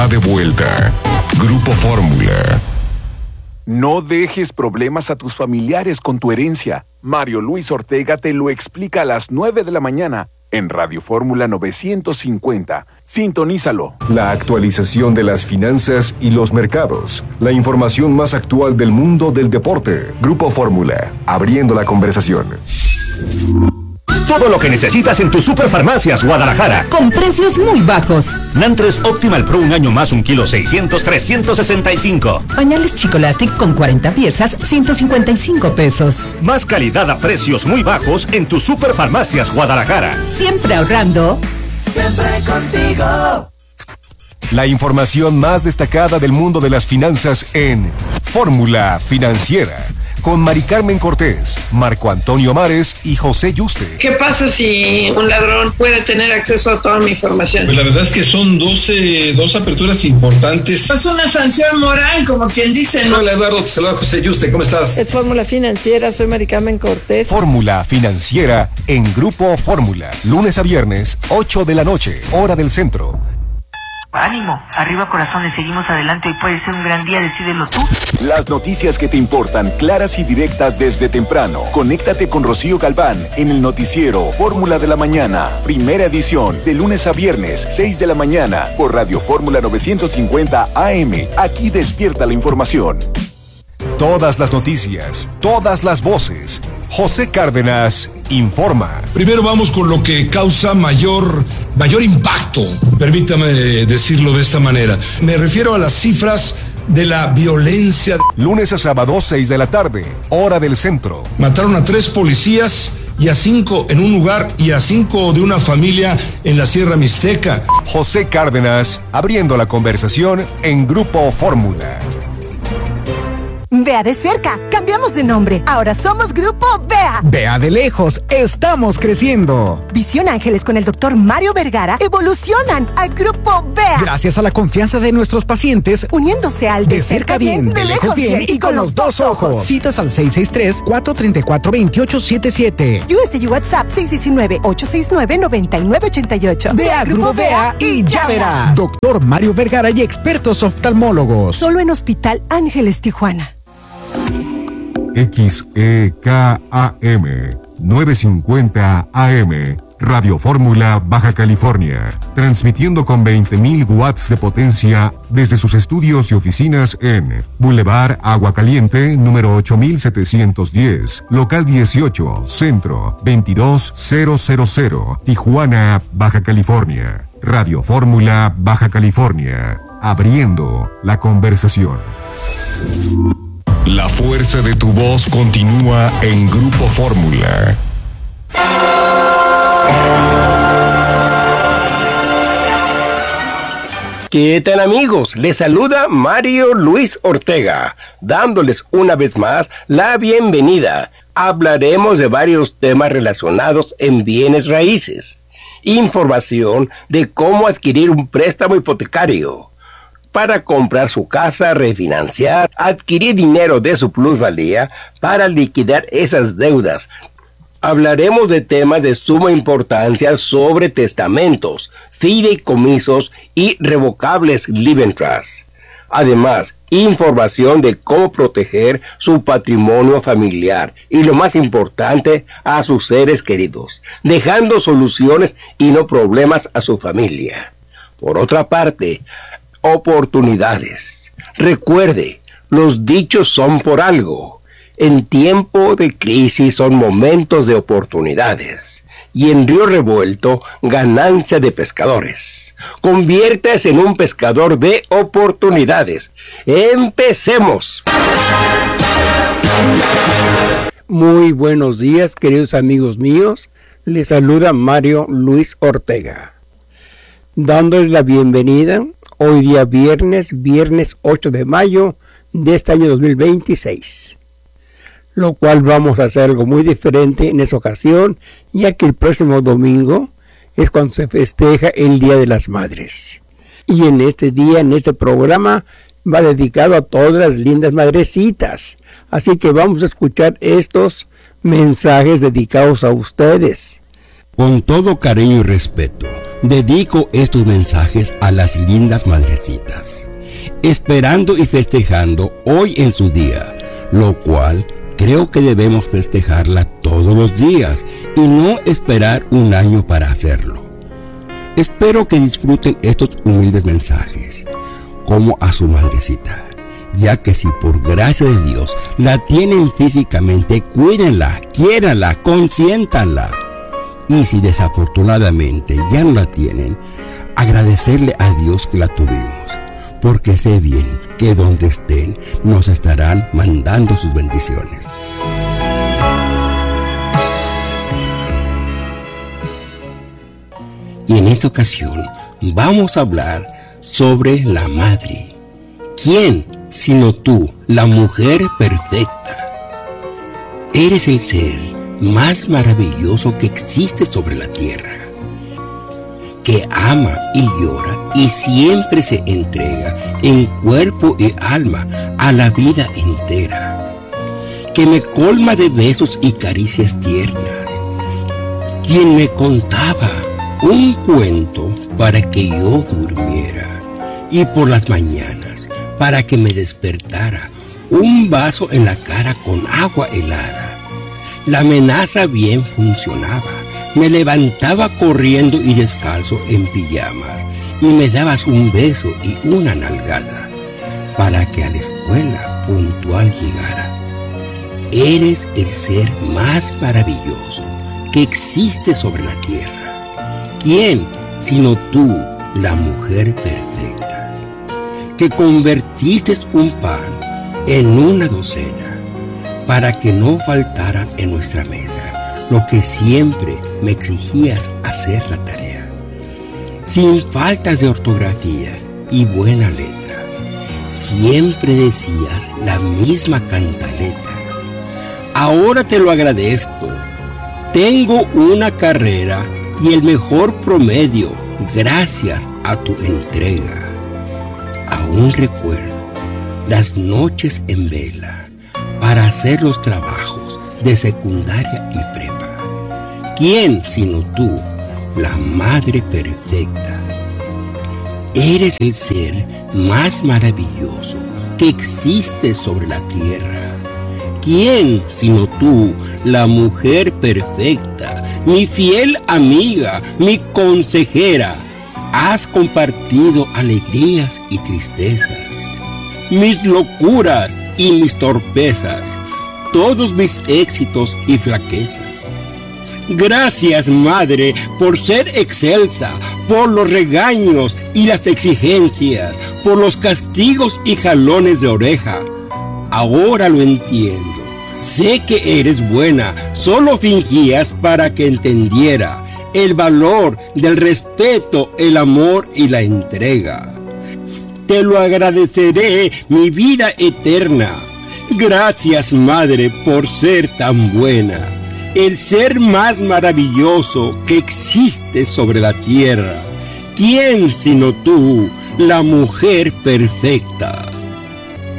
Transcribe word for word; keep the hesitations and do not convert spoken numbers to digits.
De vuelta. Grupo Fórmula. No dejes problemas a tus familiares con tu herencia. Mario Luis Ortega te lo explica a las nueve de la mañana en Radio Fórmula novecientos cincuenta. Sintonízalo. La actualización de las finanzas y los mercados. La información más actual del mundo del deporte. Grupo Fórmula. Abriendo la conversación. Todo lo que necesitas en tus Superfarmacias Guadalajara. Con precios muy bajos. Nantres Optimal Pro un año más, un kilo seiscientos, trescientos sesenta y cinco. Pañales Chicolastic con cuarenta piezas, ciento cincuenta y cinco pesos. Más calidad a precios muy bajos en tus Superfarmacias Guadalajara. Siempre ahorrando. Siempre contigo. La información más destacada del mundo de las finanzas en Fórmula Financiera. Con Mari Carmen Cortés, Marco Antonio Mares y José Yuste. ¿Qué pasa si un ladrón puede tener acceso a toda mi información? Pues la verdad es que son doce, dos aperturas importantes. Es una sanción moral, como quien dice, ¿no? Hola Eduardo, te saluda José Yuste, ¿cómo estás? Es Fórmula Financiera, soy Mari Carmen Cortés. Fórmula Financiera en Grupo Fórmula. Lunes a viernes, ocho de la noche, hora del centro. Ánimo, arriba corazones, seguimos adelante y puede ser un gran día, decídelo tú. Las noticias que te importan, claras y directas desde temprano. Conéctate con Rocío Galván en el noticiero Fórmula de la Mañana. Primera edición, de lunes a viernes, seis de la mañana, por Radio Fórmula novecientos cincuenta A M. Aquí despierta la información. Todas las noticias, todas las voces. José Cárdenas informa. Primero vamos con lo que causa mayor, mayor impacto, permítame decirlo de esta manera. Me refiero a las cifras de la violencia. Lunes a sábado, seis de la tarde, hora del centro. Mataron a tres policías y a cinco en un lugar y a cinco de una familia en la Sierra Mixteca. José Cárdenas abriendo la conversación en Grupo Fórmula. Vea de cerca, cambiamos de nombre. Ahora somos Grupo Vea. Vea de lejos, estamos creciendo. Visión Ángeles con el doctor Mario Vergara evolucionan a Grupo Vea. Gracias a la confianza de nuestros pacientes, uniéndose al de, de cerca bien, bien, de lejos bien, bien y con los dos ojos. Citas al seis seis tres, cuatro tres cuatro, dos ocho siete siete. U S D WhatsApp seis uno nueve, ocho seis nueve, nueve nueve ocho ocho. Vea a Grupo Vea y ya verás. Doctor Mario Vergara y expertos oftalmólogos. Solo en Hospital Ángeles Tijuana. X E K A M novecientos cincuenta A M Radio Fórmula Baja California, transmitiendo con veinte mil watts de potencia desde sus estudios y oficinas en Boulevard Agua Caliente, número ocho mil setecientos diez, local dieciocho, centro veintidós mil, Tijuana, Baja California. Radio Fórmula Baja California, abriendo la conversación. La fuerza de tu voz continúa en Grupo Fórmula. ¿Qué tal, amigos? Les saluda Mario Luis Ortega, dándoles una vez más la bienvenida. Hablaremos de varios temas relacionados en bienes raíces, información de cómo adquirir un préstamo hipotecario para comprar su casa, refinanciar, adquirir dinero de su plusvalía para liquidar esas deudas. Hablaremos de temas de suma importancia sobre testamentos, fideicomisos y revocables living trusts. Además, información de cómo proteger su patrimonio familiar y, lo más importante, a sus seres queridos, dejando soluciones y no problemas a su familia. Por otra parte, oportunidades. Recuerde, los dichos son por algo. En tiempo de crisis son momentos de oportunidades. Y en río revuelto, ganancia de pescadores. Conviértase en un pescador de oportunidades. ¡Empecemos! Muy buenos días, queridos amigos míos. Les saluda Mario Luis Ortega, dándoles la bienvenida hoy día viernes, viernes ocho de mayo de este año dos mil veintiséis. Lo cual vamos a hacer algo muy diferente en esta ocasión, ya que el próximo domingo es cuando se festeja el Día de las Madres. Y en este día, en este programa, va dedicado a todas las lindas madrecitas. Así que vamos a escuchar estos mensajes dedicados a ustedes. Con todo cariño y respeto, dedico estos mensajes a las lindas madrecitas, esperando y festejando hoy en su día, lo cual creo que debemos festejarla todos los días y no esperar un año para hacerlo. Espero que disfruten estos humildes mensajes, como a su madrecita, ya que si por gracia de Dios la tienen físicamente, cuídenla, quiéranla, consiéntanla. Y si desafortunadamente ya no la tienen, agradecerle a Dios que la tuvimos, porque sé bien que donde estén nos estarán mandando sus bendiciones. Y en esta ocasión vamos a hablar sobre la madre. ¿Quién, sino tú, la mujer perfecta? Eres el ser más maravilloso que existe sobre la tierra, que ama y llora y siempre se entrega en cuerpo y alma a la vida entera, que me colma de besos y caricias tiernas, quien me contaba un cuento para que yo durmiera y por las mañanas para que me despertara un vaso en la cara con agua helada. La amenaza bien funcionaba. Me levantaba corriendo y descalzo en pijamas y me dabas un beso y una nalgada para que a la escuela puntual llegara. Eres el ser más maravilloso que existe sobre la tierra. ¿Quién, sino tú, la mujer perfecta, que convertiste un pan en una docena para que no faltaran en nuestra mesa lo que siempre me exigías hacer la tarea, sin faltas de ortografía y buena letra? Siempre decías la misma cantaleta. Ahora te lo agradezco. Tengo una carrera y el mejor promedio gracias a tu entrega. Aún recuerdo las noches en vela para hacer los trabajos de secundaria y prepa. ¿Quién sino tú, la madre perfecta? Eres el ser más maravilloso que existe sobre la tierra. ¿Quién sino tú, la mujer perfecta, mi fiel amiga, mi consejera? Has compartido alegrías y tristezas, mis locuras y mis torpezas, todos mis éxitos y flaquezas. Gracias, madre, por ser excelsa, por los regaños y las exigencias, por los castigos y jalones de oreja. Ahora lo entiendo. Sé que eres buena, solo fingías para que entendiera el valor del respeto, el amor y la entrega. Te lo agradeceré mi vida eterna. Gracias, madre, por ser tan buena, el ser más maravilloso que existe sobre la tierra. ¿Quién sino tú, la mujer perfecta?